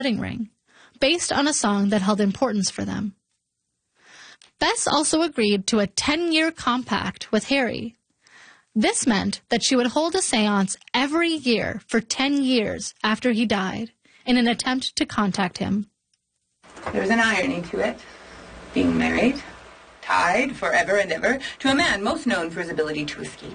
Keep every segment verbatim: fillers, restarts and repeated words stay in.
wedding ring, based on a song that held importance for them. Bess also agreed to a ten-year compact with Harry. This meant that she would hold a seance every year for ten years after he died in an attempt to contact him. There's an irony to it, being married, tied forever and ever to a man most known for his ability to escape.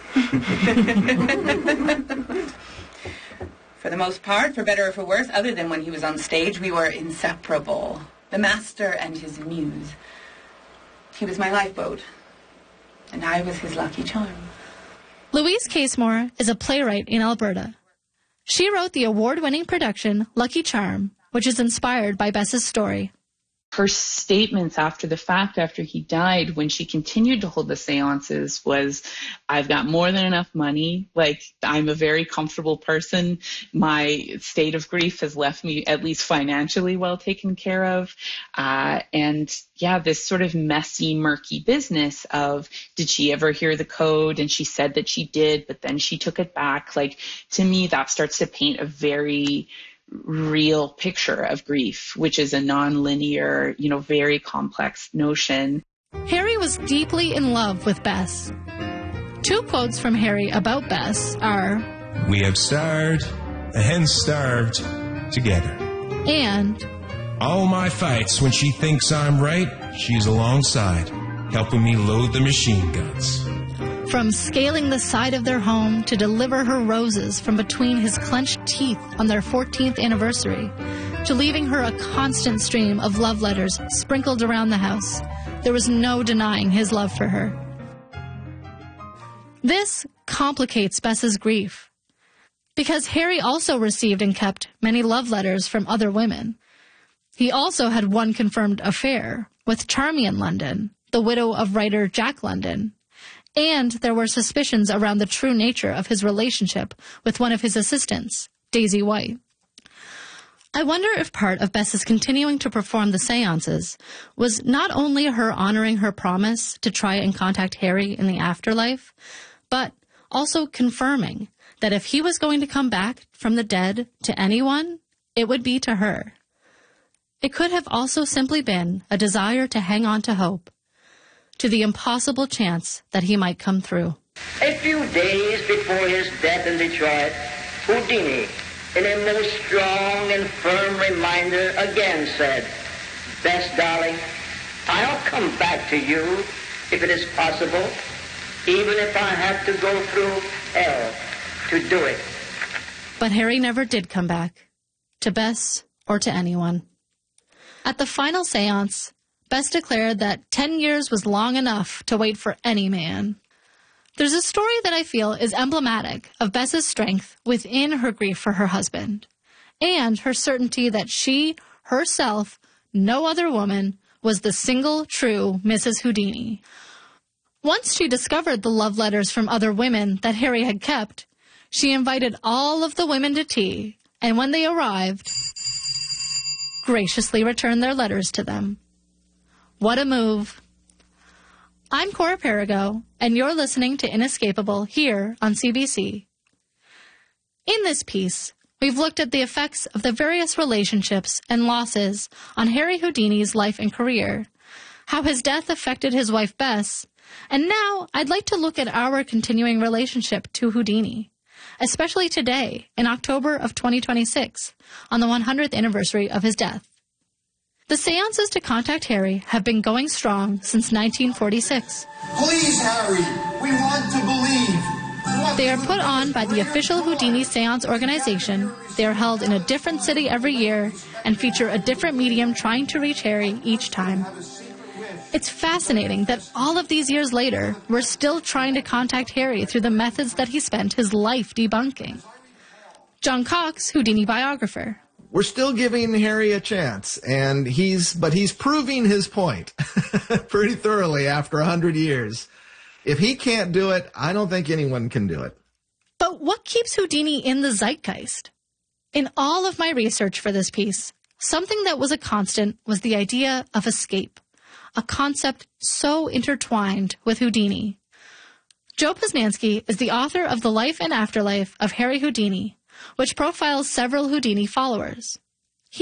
For the most part, for better or for worse, other than when he was on stage, we were inseparable. The master and his muse. He was my lifeboat, and I was his lucky charm. Louise Casemore is a playwright in Alberta. She wrote the award-winning production Lucky Charm, which is inspired by Bess's story. Her statements after the fact, after he died, when she continued to hold the seances was, I've got more than enough money. Like, I'm a very comfortable person. My state of grief has left me at least financially well taken care of. Uh, and yeah, this sort of messy, murky business of, did she ever hear the code? And she said that she did, but then she took it back. Like, to me, that starts to paint a very real picture of grief, which is a non-linear, you know, very complex notion. Harry was deeply in love with Bess. Two quotes from Harry about Bess are, "We have starved and starved together." And, "All my fights, when she thinks I'm right, she's alongside, helping me load the machine guns." From scaling the side of their home to deliver her roses from between his clenched teeth on their fourteenth anniversary, to leaving her a constant stream of love letters sprinkled around the house, there was no denying his love for her. This complicates Bess's grief, because Harry also received and kept many love letters from other women. He also had one confirmed affair with Charmian London, the widow of writer Jack London. And there were suspicions around the true nature of his relationship with one of his assistants, Daisy White. I wonder if part of Bess's continuing to perform the seances was not only her honoring her promise to try and contact Harry in the afterlife, but also confirming that if he was going to come back from the dead to anyone, it would be to her. It could have also simply been a desire to hang on to hope, to the impossible chance that he might come through. A few days before his death in Detroit, Houdini, in a most strong and firm reminder, again said, "Bess, darling, I'll come back to you if it is possible, even if I have to go through hell to do it." But Harry never did come back, to Bess or to anyone. At the final seance, Bess declared that ten years was long enough to wait for any man. There's a story that I feel is emblematic of Bess's strength within her grief for her husband, and her certainty that she, herself, no other woman, was the single true Missus Houdini. Once she discovered the love letters from other women that Harry had kept, she invited all of the women to tea, and when they arrived, graciously returned their letters to them. What a move. I'm Cora Perigo, and you're listening to Inescapable here on C B C. In this piece, we've looked at the effects of the various relationships and losses on Harry Houdini's life and career, how his death affected his wife Bess, and now I'd like to look at our continuing relationship to Houdini, especially today, in October of twenty twenty-six, on the one hundredth anniversary of his death. The seances to contact Harry have been going strong since nineteen forty-six. Please, Harry, we want to believe. They are put on by the official Houdini Seance organization. They are held in a different city every year and feature a different medium trying to reach Harry each time. It's fascinating that all of these years later, we're still trying to contact Harry through the methods that he spent his life debunking. John Cox, Houdini biographer. We're still giving Harry a chance, and he's but he's proving his point pretty thoroughly after a hundred years. If he can't do it, I don't think anyone can do it. But what keeps Houdini in the zeitgeist? In all of my research for this piece, something that was a constant was the idea of escape, a concept so intertwined with Houdini. Joe Posnanski is the author of The Life and Afterlife of Harry Houdini, which profiles several Houdini followers.